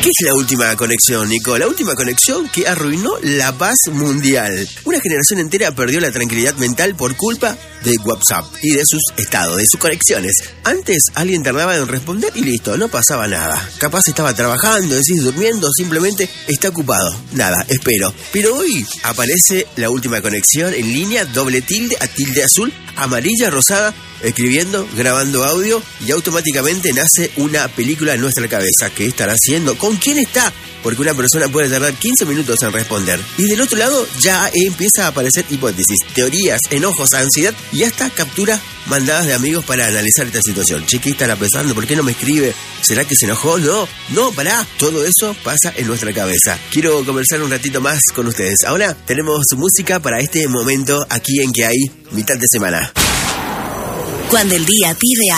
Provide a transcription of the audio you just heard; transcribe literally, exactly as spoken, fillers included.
¿Qué es la última conexión, Nico? La última conexión que arruinó la paz mundial. Una generación entera perdió la tranquilidad mental por culpa de WhatsApp y de sus estados, de sus conexiones. Antes alguien tardaba en responder y listo, no pasaba nada. Capaz estaba trabajando, decís durmiendo, simplemente está ocupado. Nada, espero. Pero hoy aparece la última conexión en línea, doble tilde a tilde azul, amarilla, rosada, escribiendo, grabando audio y automáticamente nace una película en nuestra cabeza. ¿Qué estará haciendo? ¿Con quién está? Porque una persona puede tardar quince minutos en responder. Y del otro lado ya empieza a aparecer hipótesis, teorías, enojos, ansiedad y hasta capturas mandadas de amigos para analizar esta situación. Che, ¿qué estará pensando? ¿Por qué no me escribe? ¿Será que se enojó? No, no, pará. Todo eso pasa en nuestra cabeza. Quiero conversar un ratito más con ustedes. Ahora tenemos música para este momento aquí en Que Hay mitad de semana. Cuando el día pide